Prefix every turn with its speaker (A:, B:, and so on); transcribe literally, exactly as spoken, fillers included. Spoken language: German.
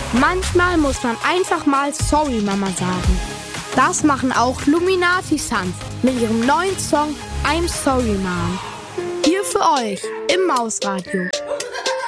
A: Manchmal muss man einfach mal Sorry Mama sagen. Das machen auch Luminati Sons mit ihrem neuen Song I'm Sorry Mom. Hier für euch im Mausradio.